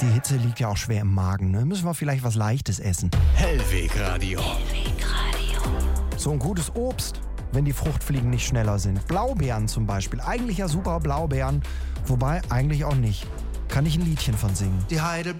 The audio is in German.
Die Hitze liegt ja auch schwer im Magen, ne? Müssen wir vielleicht was Leichtes essen. Hellwegradio. So ein gutes Obst, wenn die Fruchtfliegen nicht schneller sind. Blaubeeren zum Beispiel. Eigentlich ja super Blaubeeren, wobei eigentlich auch nicht. Kann ich ein Liedchen von singen. Die Heide